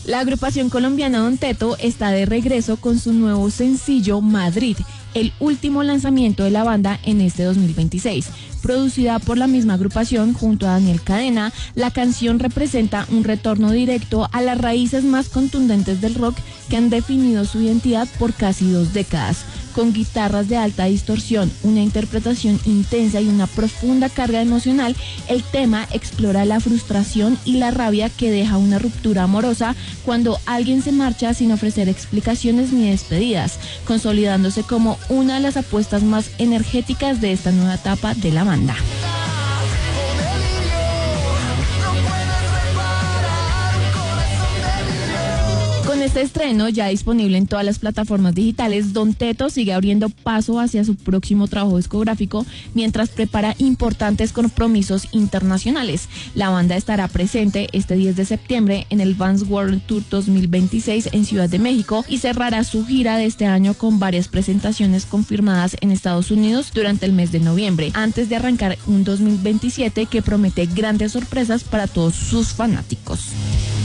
La agrupación colombiana Don Teto está de regreso con su nuevo sencillo Madrid, el último lanzamiento de la banda en este 2026. Producida por la misma agrupación junto a Daniel Cadena, la canción representa un retorno directo a las raíces más contundentes del rock que han definido su identidad por casi 2 décadas. Con guitarras de alta distorsión, una interpretación intensa y una profunda carga emocional, el tema explora la frustración y la rabia que deja una ruptura amorosa cuando alguien se marcha sin ofrecer explicaciones ni despedidas, consolidándose como una de las apuestas más energéticas de esta nueva etapa de la banda. Con este estreno ya disponible en todas las plataformas digitales, Don Teto sigue abriendo paso hacia su próximo trabajo discográfico mientras prepara importantes compromisos internacionales. La banda estará presente este 10 de septiembre en el Vans World Tour 2026 en Ciudad de México y cerrará su gira de este año con varias presentaciones confirmadas en Estados Unidos durante el mes de noviembre, antes de arrancar un 2027 que promete grandes sorpresas para todos sus fanáticos.